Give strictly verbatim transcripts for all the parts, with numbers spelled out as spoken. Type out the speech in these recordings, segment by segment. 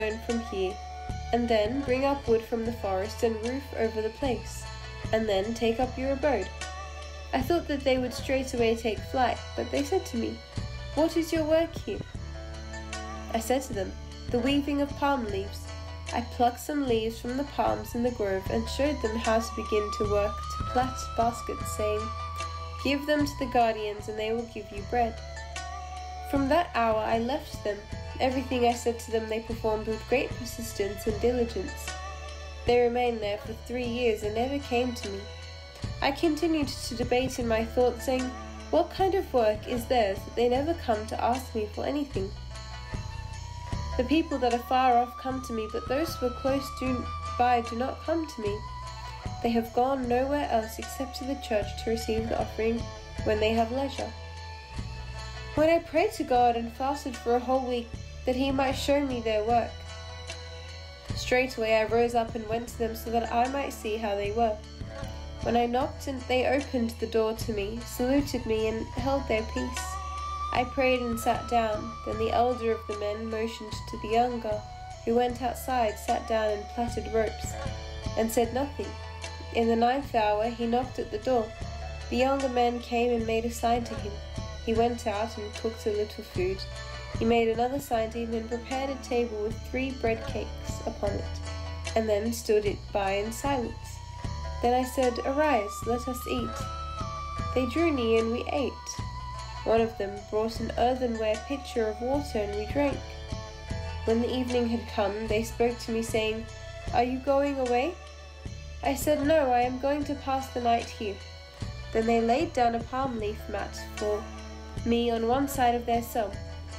from here, and then bring up wood from the forest and roof over the place, and then take up your abode. I thought that they would straightway take flight, but they said to me, What is your work here? I said to them, The weaving of palm leaves. I plucked some leaves from the palms in the grove and showed them how to begin to work to plait baskets, saying, Give them to the guardians and they will give you bread. From that hour I left them. Everything I said to them they performed with great persistence and diligence. They remained there for three years and never came to me. I continued to debate in my thoughts, saying, What kind of work is theirs that they never come to ask me for anything? The people that are far off come to me, but those who are close do by do not come to me. They have gone nowhere else except to the church to receive the offering when they have leisure. When I prayed to God and fasted for a whole week, that he might show me their work, straightway I rose up and went to them so that I might see how they were. When I knocked, and they opened the door to me, saluted me, and held their peace. I prayed and sat down. Then the elder of the men motioned to the younger, who went outside, sat down and plaited ropes, and said nothing. In the ninth hour he knocked at the door. The younger man came and made a sign to him. He went out and cooked a little food. He made another sign to him and prepared a table with three bread cakes upon it, and then stood it by in silence. Then I said, Arise, let us eat. They drew near and we ate. One of them brought an earthenware pitcher of water and we drank. When the evening had come, they spoke to me, saying, Are you going away? I said, No, I am going to pass the night here. Then they laid down a palm leaf mat for me on one side of their cell,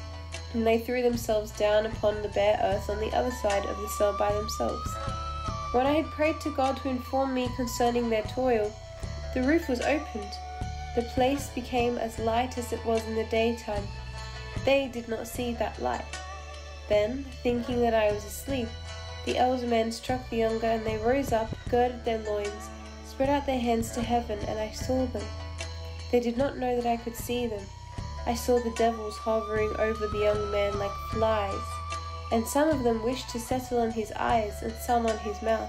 and they threw themselves down upon the bare earth on the other side of the cell by themselves. When I had prayed to God to inform me concerning their toil, the roof was opened. The place became as light as it was in the daytime. They did not see that light. Then, thinking that I was asleep, the elder men struck the younger, and they rose up, girded their loins, spread out their hands to heaven, and I saw them. They did not know that I could see them. I saw the devils hovering over the young man like flies, and some of them wished to settle on his eyes, and some on his mouth.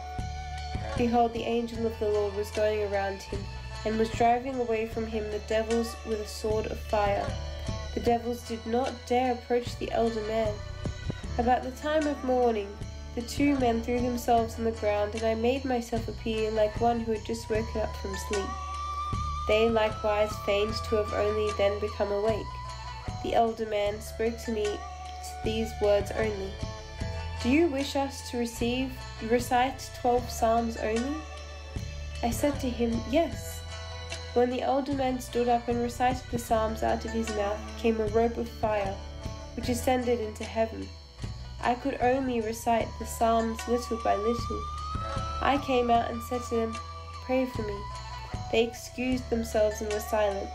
Behold, the angel of the Lord was going around him, and was driving away from him the devils with a sword of fire. The devils did not dare approach the elder man. About the time of morning, the two men threw themselves on the ground, and I made myself appear like one who had just woken up from sleep. They likewise feigned to have only then become awake. The elder man spoke to me these words only, Do you wish us to receive, recite twelve psalms only? I said to him, Yes. When the elder man stood up and recited the psalms, out of his mouth came a rope of fire, which ascended into heaven. I could only recite the psalms little by little. I came out and said to them, Pray for me. They excused themselves and were silent.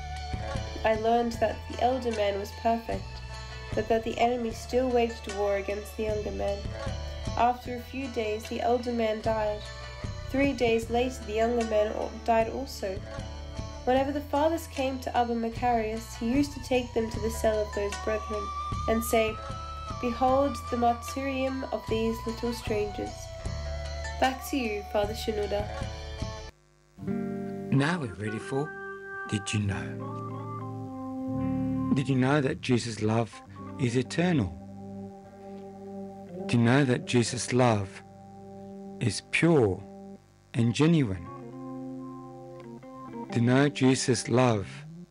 I learned that the elder man was perfect, but that the enemy still waged war against the younger man. After a few days the elder man died. Three days later the younger man died also. Whenever the fathers came to Abba Macarius, he used to take them to the cell of those brethren, and say, Behold the martyrium of these little strangers. Back to you, Father Shenouda. Now we're ready for Did You Know? Did you know that Jesus' love is eternal? Do you know that Jesus' love is pure and genuine? Do you know Jesus' love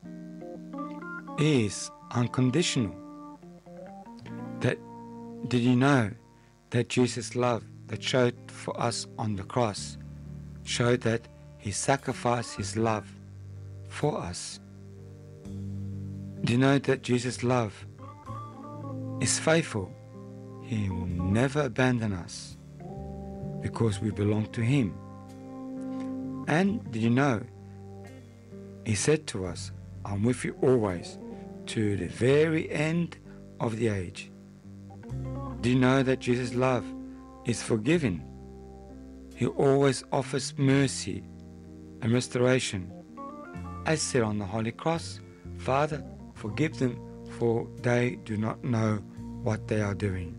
is unconditional? That did you know that Jesus' love that showed for us on the cross showed that He sacrificed His love for us? Do you know that Jesus' love is faithful? He will never abandon us because we belong to Him. And did you know He said to us, I'm with you always to the very end of the age. Do you know that Jesus' love is forgiving? He always offers mercy and restoration. As said on the Holy Cross, Father, forgive them, for they do not know what they are doing.